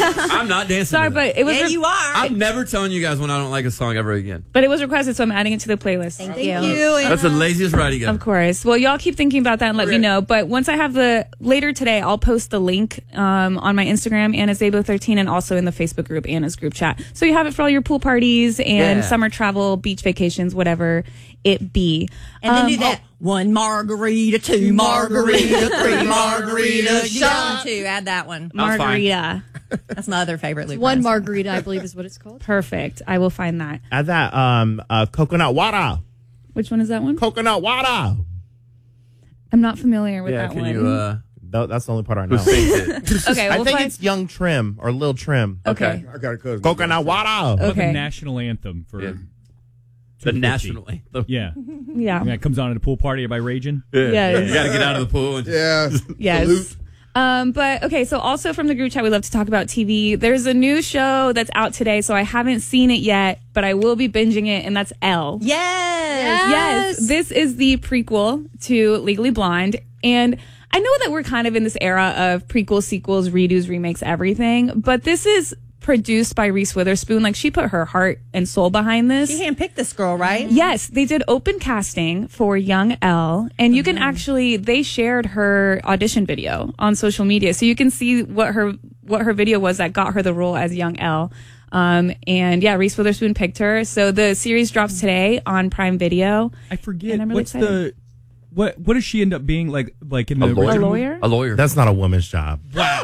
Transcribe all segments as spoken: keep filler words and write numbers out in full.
I'm not dancing. Sorry, to but it was. Yeah, re- you are. I'm never telling you guys when I don't like a song ever again. But it was requested, so I'm adding it to the playlist. Thank Thank you. you. That's the laziest ride again. Of course. Well, y'all keep thinking about that and let me know. But once I have the later today, I'll post the link um, on my Instagram, Anna Zabo thirteen, and also in the Facebook group, Anna's group chat. So you have it for all your pool parties and Yeah. summer travel, beach vacations, whatever it be. And then Um, do that. One margarita, two margarita, three margaritas. Shot. Two. Add that one. That's fine. Margarita. That's my other favorite Luke One Bryan song. margarita, I believe, is what it's called. Perfect. I will find that. Add that um, uh, coconut water. Which one is that one? Coconut water. I'm not familiar with Yeah, that can one. you? Uh, Th- That's the only part I who know. sings it? okay, I we'll think find. it's Young Trim or Lil Trim. Okay. I got a cousin. Coconut water. How about Okay. the national anthem for Yeah. two The fifty? national anthem. Yeah. Yeah. Yeah, it comes on at a pool party by raging. Yeah. You got to get out of the pool. And just, Yeah. Yes. Salute. Um, but okay, so also from the group chat, we love to talk about T V. There's a new show that's out today, so I haven't seen it yet, but I will be binging it, and that's Elle. Yes. Yes, this is the prequel to Legally Blonde, and I know that we're kind of in this era of prequels, sequels, redos, remakes, everything, but this is produced by Reese Witherspoon. Like, she put her heart and soul behind this. She handpicked this girl, right? Yes, they did open casting for young Elle, and you can actually, they shared her audition video on social media, so you can see what her what her video was that got her the role as young Elle. Um, and yeah, Reese Witherspoon picked her. So the series drops today on Prime Video. I forget And I'm really what's excited. the what what does she end up being like like in the A lawyer? A original? lawyer? A lawyer. That's not a woman's job.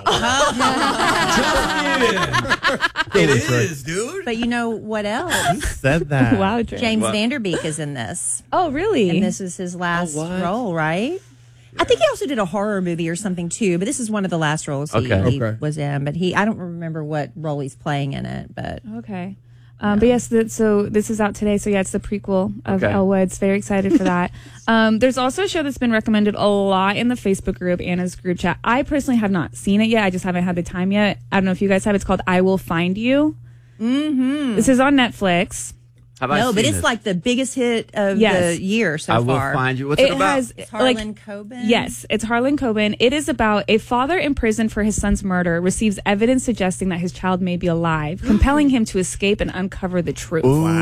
it is, dude. But you know what else? Said that. Wow, Dre. James What? Vanderbeek is in this. Oh, really? And this is his last Oh, what? role, right? I think he also did a horror movie or something too, but this is one of the last roles he, Okay. he Okay. was in. But he, I don't remember what role he's playing in it. But Okay. Um, but yes, th- so this is out today. So yeah, it's the prequel of Okay. Elle Woods. Very excited for that. Um, there's also a show that's been recommended a lot in the Facebook group, Anna's group chat. I personally have not seen it yet. I just haven't had the time yet. I don't know if you guys have. It's called I Will Find You. Mm-hmm. This is on Netflix. Have I no, but seen it's this? like the biggest hit of Yes. the year so I will far. find you. What's it, It about? has It's like Harlan Coben. yes, it's Harlan Coben. It is about a father in prison for his son's murder receives evidence suggesting that his child may be alive, compelling him to escape and uncover the truth.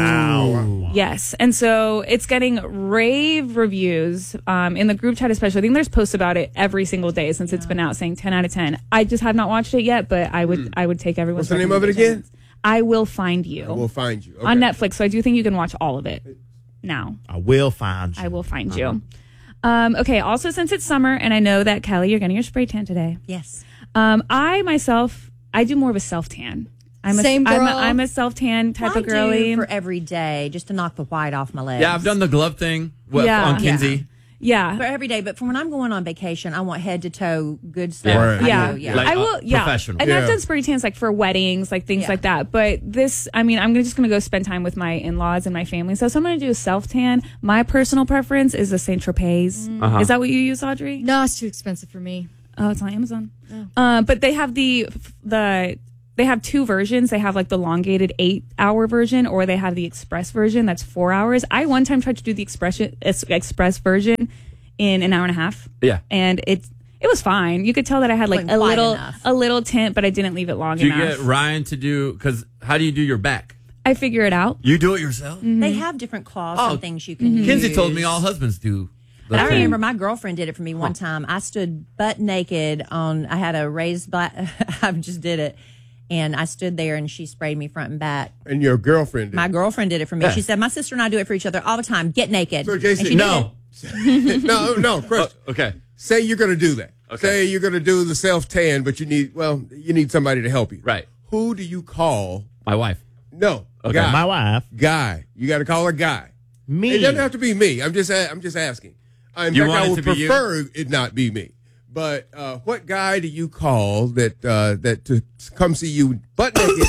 Wow. Yes, and so it's getting rave reviews um, in the group chat, especially. I think there's posts about it every single day since it's been out, saying ten out of ten. I just have not watched it yet, but I would I would take everyone's. What's the name of it again? recommendations. I Will Find You I will find you. Okay. on Netflix. So I do think you can watch all of it now. I will find you. I will find you. Um, okay. Also, since it's summer, and I know that Kelly, you're getting your spray tan today. Yes. Um, I myself, I do more of a self tan. I'm Same a, I'm a, girl. I'm a self tan type I of girly. do for every day just to knock the white off my legs. Yeah, I've done the glove thing with, Yeah. on Kinsey. yeah. for every day. But for when I'm going on vacation, I want head to toe good stuff. Yeah. Right. I Yeah, do, yeah. Like, I uh, will. Yeah, professional. and I've Yeah. done spray tans like for weddings, like things Yeah. like that. But this, I mean, I'm gonna- just gonna go spend time with my in-laws and my family. So, so I'm gonna do a self tan. My personal preference is the Saint Tropez. Uh-huh. Is that what you use, Audrey? No, it's too expensive for me. Oh, it's on Amazon. Uh, but they have the the they have two versions. They have like the elongated eight hour version, or they have the express version that's four hours. I one time tried to do the express express version in an hour and a half. Yeah. and it it was fine. You could tell that I had like Wasn't a quite little enough. a little tint, but I didn't leave it long Do you enough. get Ryan to do, because how do you do your back? I figure it out. You do it yourself? They have different cloths Oh. and things you can use. Kinsey told me all husbands do. the But I thing. remember my girlfriend did it for me one time. I stood butt naked on, I had a raised black, I just did it. And I stood there and she sprayed me front and back. And your girlfriend did. My girlfriend did it for me. Yeah. She said, my sister and I do it for each other all the time. Get naked. So, Jason, And she did No. it. no, no, Chris. Oh, okay. Say you're going to do that. Okay. Say you're going to do the self tan, but you need, well, you need somebody to help you. Right. Who do you call? My wife. No. Okay. Guy. My wife. Guy. You got to call a guy. Me. It doesn't have to be me. I'm just, a- I'm just asking. Uh, In You fact, want I it would to be you? prefer it not be me. But uh, what guy do you call that uh, that to come see you butt naked?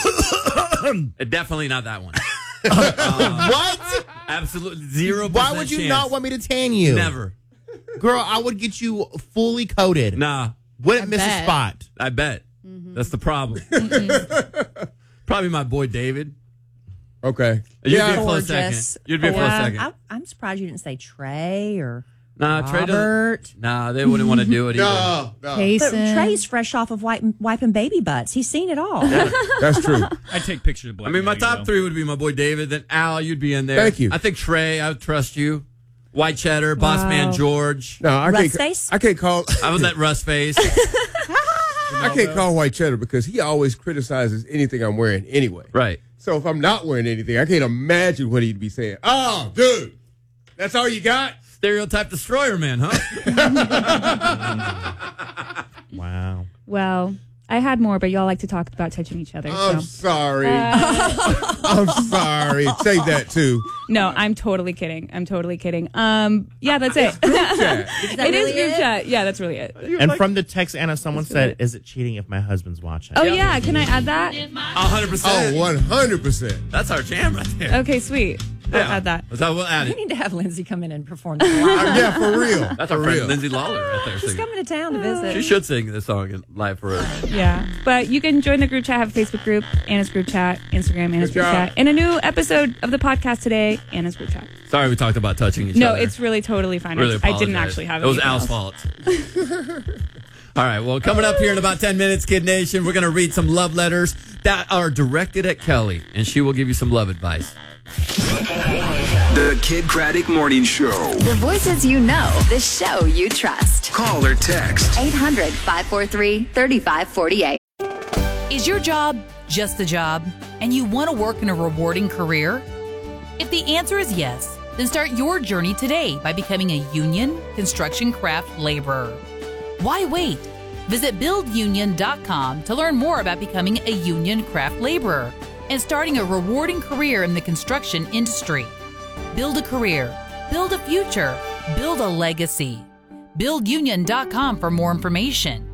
Uh, Definitely not that one. Uh, What? Absolutely zero. Why would you chance. not want me to tan you? Never. Girl, I would get you fully coated. Nah. Wouldn't miss bet. a spot. I bet. That's the problem. Probably my boy David. Okay. You'd Yeah. be a close Gorgeous. second. You'd be a close Yeah. second. I, I'm surprised you didn't say Trey or Nah, Trey doesn't. Robert. Nah, they wouldn't want to do it either. No, no. But Jason. Trey's fresh off of wiping, wiping baby butts. He's seen it all. That's true. I take pictures of I Black. mean, my Mary, top though. three would be my boy David. Then Al, you'd be in there. Thank you. I think Trey, I would trust you. White Cheddar, Boss Man George. No, I Russ can't. face? I can't call. I was that Russ face. I can't call White Cheddar because he always criticizes anything I'm wearing anyway. Right. So if I'm not wearing anything, I can't imagine what he'd be saying. Oh, dude, that's all you got? Stereotype destroyer man, huh? Wow. Well, I had more, but y'all like to talk about touching each other. I'm So. sorry. I'm sorry. Save that too. No, I'm totally kidding. I'm totally kidding. Um, yeah, that's it. Chat. Is that It is really group it? chat. Yeah, that's really it. And from the text, Anna, someone That's said, it. "Is it cheating if my husband's watching?" Oh yeah, can I add that? one hundred Oh, percent. one hundred percent. That's our jam right there. Okay, sweet. I'll add that. So we'll add We it. need to have Lindsay come in and perform that live. Yeah, for real. That's for our friend real. Lindsay Lawler right there. She's singing. coming to town to She visit. should sing this song in- live for us. Yeah, but you can join the group chat. Have a Facebook group, Anna's group chat, Instagram, Anna's Good group job. chat, and a new episode of the podcast today, Anna's group chat. Sorry, we talked about touching each No, other. it's really totally fine. I Really just- I didn't apologize. actually have it. It was anything Al's else. fault. All right, well, coming up here in about ten minutes, Kid Nation, we're going to read some love letters that are directed at Kelly, and she will give you some love advice. The Kid Craddock Morning Show. The voices you know, the show you trust. Call or text. eight hundred, five four three, three five four eight. Is your job just a job and you want to work in a rewarding career? If the answer is yes, then start your journey today by becoming a union construction craft laborer. Why wait? Visit build union dot com to learn more about becoming a union craft laborer and starting a rewarding career in the construction industry. Build a career, build a future, build a legacy. build union dot com for more information.